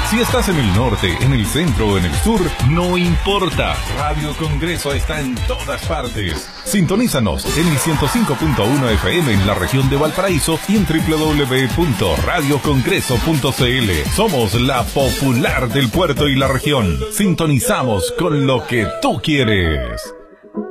Si estás en el norte, en el centro o en el sur, no importa. Radio Congreso está en todas partes. Sintonízanos en el 105.1 FM en la región de Valparaíso y en www.radiocongreso.cl. Somos la popular del puerto y la región. Sintonizamos con lo que tú quieres.